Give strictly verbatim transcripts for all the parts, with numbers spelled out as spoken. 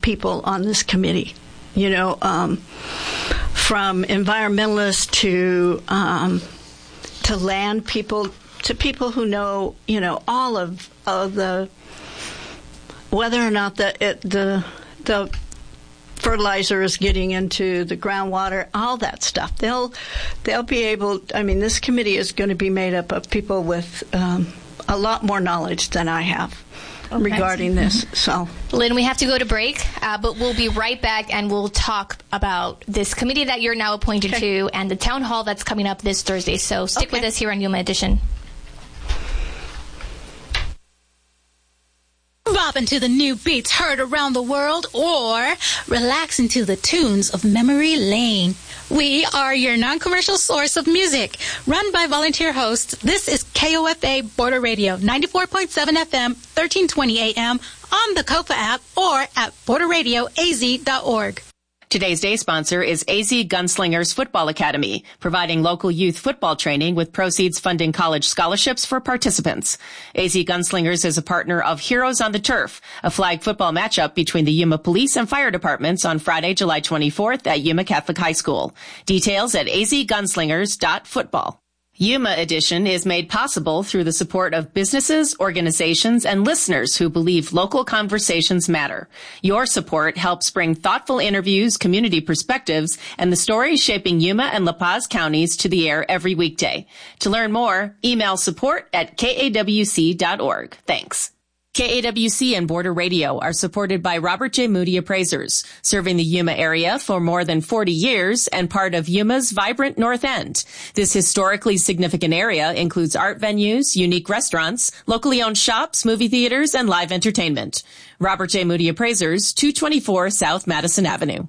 people on this committee, you know, um, from environmentalists to um, to land people, to people who know, you know, all of, of the, whether or not the it, the the fertilizer is getting into the groundwater, all that stuff. They'll they'll be able. I mean, this committee is going to be made up of people with um, a lot more knowledge than I have. Okay. Regarding this. So, Lynn, we have to go to break, uh, but we'll be right back and we'll talk about this committee that you're now appointed okay. to and the town hall that's coming up this Thursday. So stick okay. with us here on Yuma Edition. Bobbing to the new beats heard around the world, or relaxing to the tunes of Memory Lane. We are your non-commercial source of music. Run by volunteer hosts, this is K O F A Border Radio, ninety-four point seven F M, thirteen twenty A M, on the COFA app, or at border radio a z dot org. Today's day sponsor is A Z Gunslingers Football Academy, providing local youth football training with proceeds funding college scholarships for participants. A Z Gunslingers is a partner of Heroes on the Turf, a flag football matchup between the Yuma Police and Fire Departments on Friday, July twenty-fourth at Yuma Catholic High School. Details at a z gunslingers dot football. Yuma Edition is made possible through the support of businesses, organizations, and listeners who believe local conversations matter. Your support helps bring thoughtful interviews, community perspectives, and the stories shaping Yuma and La Paz counties to the air every weekday. To learn more, email support at k a w c dot org. Thanks. K A W C and Border Radio are supported by Robert J. Moody Appraisers, serving the Yuma area for more than forty years and part of Yuma's vibrant North End. This historically significant area includes art venues, unique restaurants, locally owned shops, movie theaters, and live entertainment. Robert J. Moody Appraisers, two twenty-four South Madison Avenue.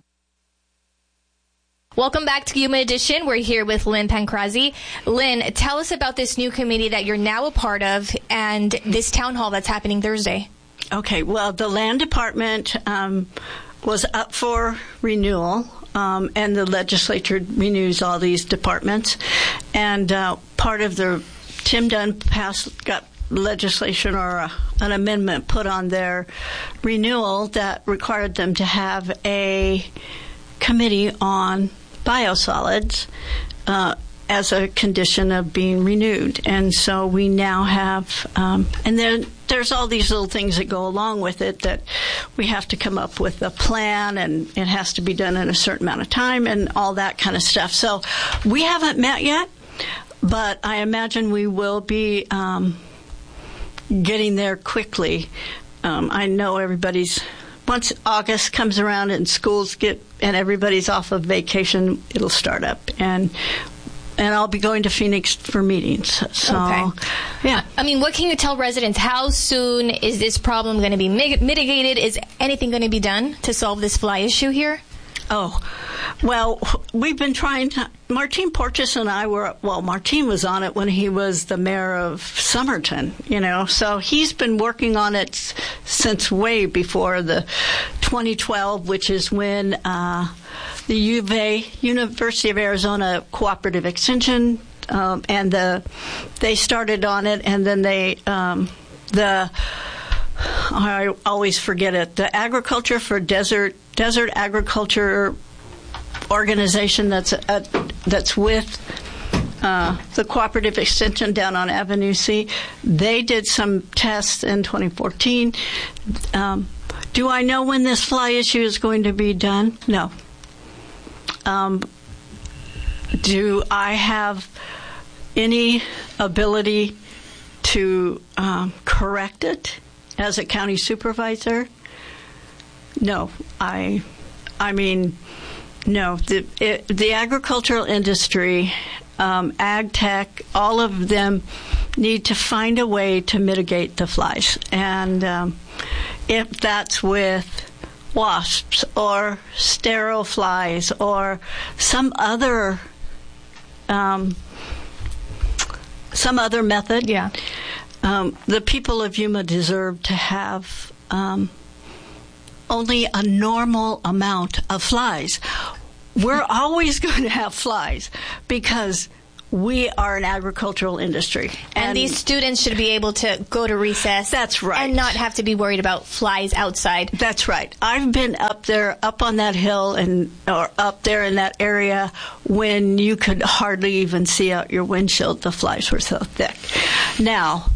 Welcome back to Yuma Edition. We're here with Lynn Pancrazzi. Lynn, tell us about this new committee that you're now a part of and this town hall that's happening Thursday. Okay, well, the land department um, was up for renewal, um, and the legislature renews all these departments. And uh, part of the, Tim Dunn passed, got legislation or a, an amendment put on their renewal that required them to have a committee on biosolids uh, as a condition of being renewed. And so we now have, um, and then there's all these little things that go along with it that we have to come up with a plan, and it has to be done in a certain amount of time and all that kind of stuff. So we haven't met yet, but I imagine we will be um, getting there quickly. Um, I know everybody's, once August comes around and schools get, and everybody's off of vacation, it'll start up. And and I'll be going to Phoenix for meetings. So, okay. yeah. I mean, what can you tell residents? How soon is this problem going to be mitigated? Is anything going to be done to solve this fly issue here? Oh, well, we've been trying to, Martine Porteous and I were, well, Martine was on it when he was the mayor of Somerton, you know, so he's been working on it since way before the twenty twelve, which is when uh, the U of A, University of Arizona Cooperative Extension, um, and the they started on it, and then they, um, the, I always forget it, the Agriculture for Desert, Desert Agriculture organization that's a, that's with uh, the Cooperative Extension down on Avenue C. They did some tests in twenty fourteen. Um, do I know when this fly issue is going to be done? No. Um, do I have any ability to um, correct it as a county supervisor? No. I, I mean, no. The it, the agricultural industry, um, ag tech, all of them need to find a way to mitigate the flies, and um, if that's with wasps or sterile flies or some other um, some other method, yeah. Um, the people of Yuma deserve to have um, only a normal amount of flies. We're always going to have flies because we are an agricultural industry. And, And these students should be able to go to recess. That's right. And not have to be worried about flies outside. That's right. I've been up there, up on that hill, and or up there in that area when you could hardly even see out your windshield. The flies were so thick. Now,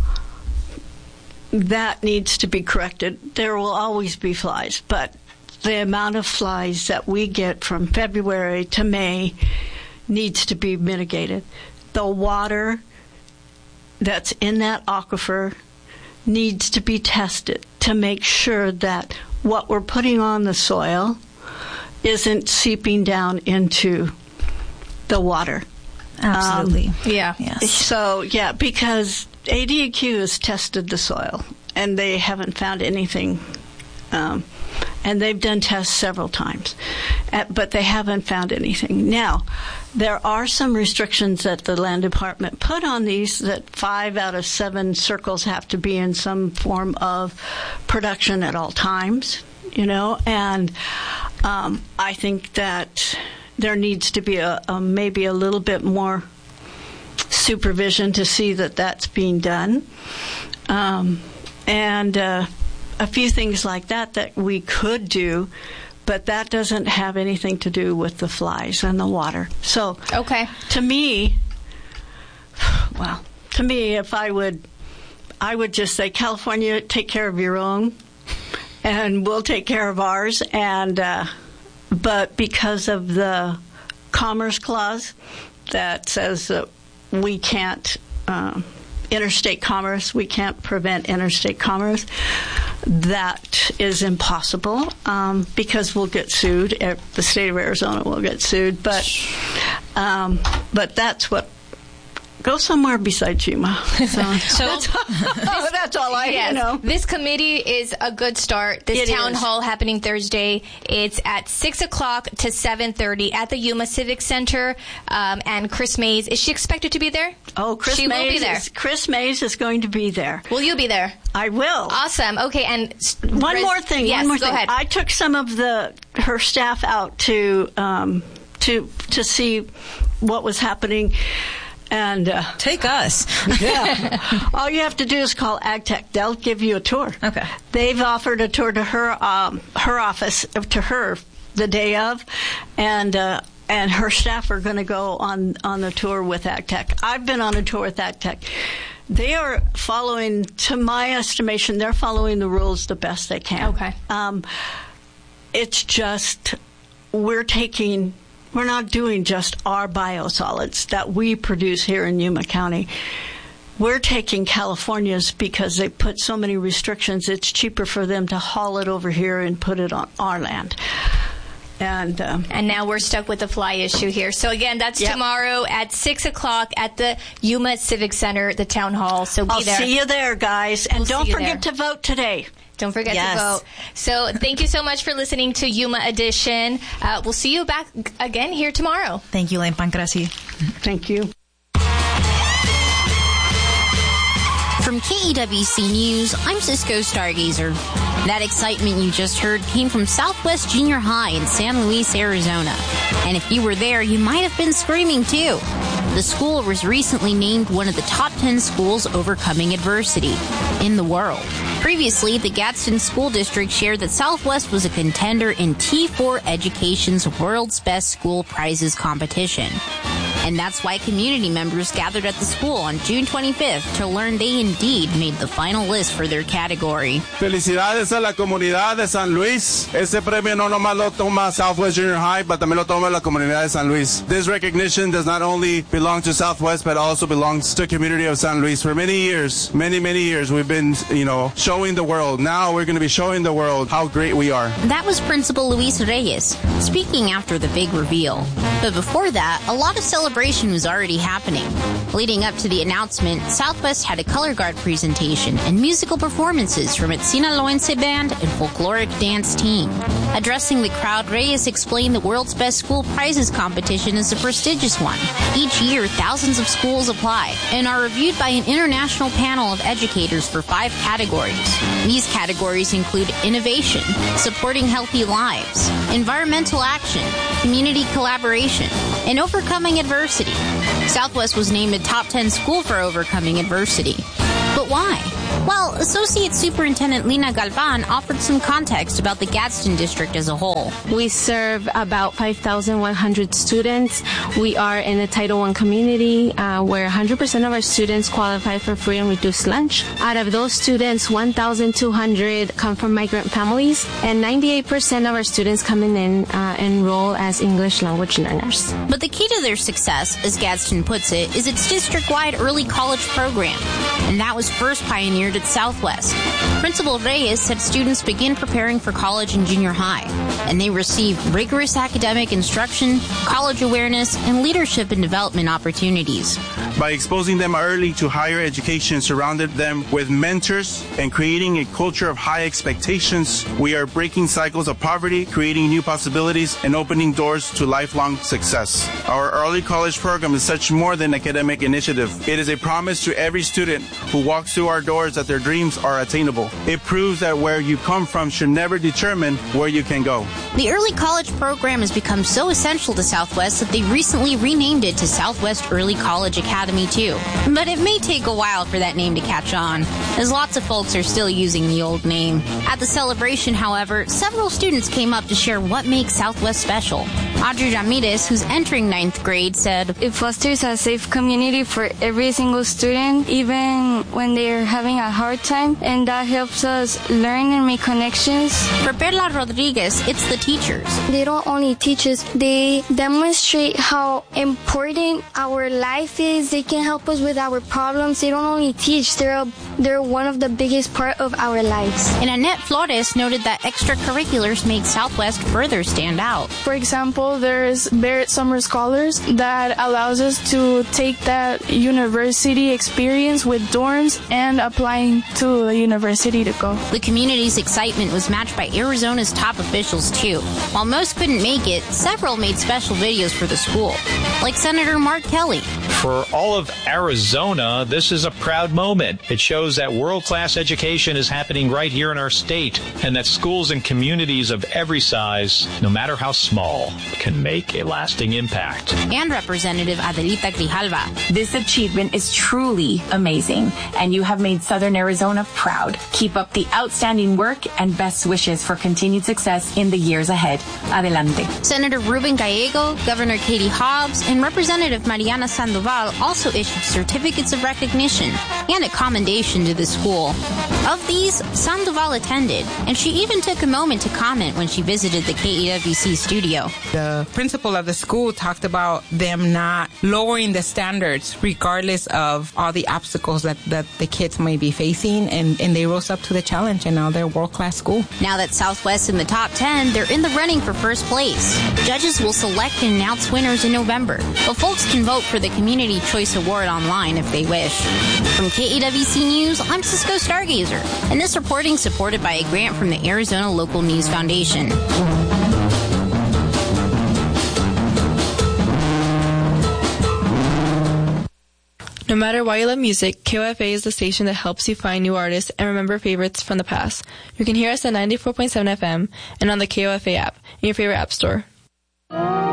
that needs to be corrected. There will always be flies, but the amount of flies that we get from February to May needs to be mitigated. The water that's in that aquifer needs to be tested to make sure that what we're putting on the soil isn't seeping down into the water. Absolutely. Um, Yeah. Yes. So, yeah, because A D E Q has tested the soil, and they haven't found anything. Um, and they've done tests several times, uh, but they haven't found anything. Now, there are some restrictions that the land department put on these, that five out of seven circles have to be in some form of production at all times, you know, and um, I think that there needs to be a, a maybe a little bit more supervision to see that that's being done. Um, and uh, a few things like that that we could do, but that doesn't have anything to do with the flies and the water. So, Okay. to me, well, to me, if I would, I would just say, California, take care of your own, and we'll take care of ours. And uh, but because of the Commerce Clause that says that we can't um, interstate commerce, we can't prevent interstate commerce, that is impossible, um, because we'll get sued. The state of Arizona will get sued. But um, but that's what. Go somewhere besides Yuma. So, So that's, that's all I yes, you know. This committee is a good start. This It town is. hall happening Thursday. It's at six o'clock to seven thirty at the Yuma Civic Center. Um, and Chris Mays, is she expected to be there? Oh, Chris she Mays will be there. Is, Chris Mays is going to be there. Will you be there? I will. Awesome. Okay, and s- One res- more thing. Yes, one more go thing. ahead. I took some of the her staff out to um, to to see what was happening. And uh, Take us. yeah, all you have to do is call AgTech. They'll give you a tour. Okay. They've offered a tour to her um, her office to her the day of, and uh, and her staff are going to go on on the tour with AgTech. I've been on a tour with AgTech. They are following, to my estimation, they're following the rules the best they can. Okay. Um, it's just we're taking. We're not doing just our biosolids that we produce here in Yuma County. We're taking California's because they put so many restrictions. It's cheaper for them to haul it over here and put it on our land. And um, And now we're stuck with the fly issue here. So again, that's Yep. tomorrow at six o'clock at the Yuma Civic Center, the town hall. So be I'll there. see you there, guys. And We'll don't see you forget there. to vote today. Don't forget Yes. to vote. So thank you so much for listening to Yuma Edition. Uh, we'll see you back again here tomorrow. Thank you, Lane Pancrasi. Thank you. From K E W C News, I'm Cisco Stargazer. That excitement you just heard came from Southwest Junior High in San Luis, Arizona. And if you were there, you might have been screaming too. The school was recently named one of the top ten schools overcoming adversity in the world. Previously, the Gadsden School District shared that Southwest was a contender in T four Education's World's Best School Prizes competition. And that's why community members gathered at the school on June twenty-fifth to learn they indeed made the final list for their category. Felicidades a la comunidad de San Luis. Este premio no nomás lo toma Southwest Junior High, but también lo toma la comunidad de San Luis. This recognition does not only belong to Southwest, but also belongs to the community of San Luis. For many years, many, many years, we've been, you know, showing the world. Now we're going to be showing the world how great we are. That was Principal Luis Reyes, speaking after the big reveal. But before that, a lot of celebration was already happening. Leading up to the announcement, Southwest had a color guard presentation and musical performances from its Sinaloense band and folkloric dance team. Addressing the crowd, Reyes explained the World's Best School Prizes competition is a prestigious one. Each year, thousands of schools apply and are reviewed by an international panel of educators for five categories. These categories include innovation, supporting healthy lives, environmental action, community collaboration, and overcoming adversity. Southwest was named a top ten school for overcoming adversity. But why? Well, Associate Superintendent Lina Galvan offered some context about the Gadsden district as a whole. We serve about five thousand one hundred students. We are in a Title one community uh, where one hundred percent of our students qualify for free and reduced lunch. Out of those students, one thousand two hundred come from migrant families, and ninety-eight percent of our students coming in uh, enroll as English language learners. But the key to their success, as Gadsden puts it, is its district-wide early college program, and that was first pioneered at Southwest. Principal Reyes said students begin preparing for college in junior high, and they receive rigorous academic instruction, college awareness, and leadership and development opportunities. By exposing them early to higher education, surrounded them with mentors, and creating a culture of high expectations, we are breaking cycles of poverty, creating new possibilities, and opening doors to lifelong success. Our early college program is such more than an academic initiative. It is a promise to every student who walks through our doors that their dreams are attainable. It proves that where you come from should never determine where you can go. The early college program has become so essential to Southwest that they recently renamed it to Southwest Early College Academy too. But it may take a while for that name to catch on, as lots of folks are still using the old name. At the celebration, however, several students came up to share what makes Southwest special. Audrey Ramirez, who's entering ninth grade, said, "It fosters a safe community for every single student, even when they're having a hard time, and that helps us learn and make connections." For Perla Rodriguez, it's the teachers. They don't only teach us, they demonstrate how important our life is. They can help us with our problems. They don't only teach, they're, a, they're one of the biggest part of our lives. And Annette Flores noted that extracurriculars make Southwest further stand out. For example, there's Barrett Summer Scholars that allows us to take that university experience with dorms and applying to the university to go. The community's excitement was matched by Arizona's top officials too. While most couldn't make it, several made special videos for the school, like Senator Mark Kelly. For all of Arizona, this is a proud moment. It shows that world-class education is happening right here in our state, and that schools and communities of every size, no matter how small, can make a lasting impact. And Representative Adelita Grijalva. This achievement is truly amazing, and you have made Southern Arizona proud. Keep up the outstanding work, and best wishes for continued success in the years ahead. Adelante. Senator Ruben Gallego, Governor Katie Hobbs, and Representative Mariana Sandoval also issued certificates of recognition and a commendation to the school. Of these, Sandoval attended, and she even took a moment to comment when she visited the K E W C studio. The principal of the school talked about them not lowering the standards regardless of all the obstacles that, that the kids may be facing, and, and they rose up to the challenge, and now they're a world-class school. Now that Southwest in the top ten, they're in the running for first place. Judges will select and announce winners in November, but folks can vote for the Community Choice Award online if they wish. From K E W C News, I'm Cisco Stargazer, and this reporting supported by a grant from the Arizona Local News Foundation. No matter why you love music, K O F A is the station that helps you find new artists and remember favorites from the past. You can hear us at ninety-four point seven F M and on the K O F A app in your favorite app store.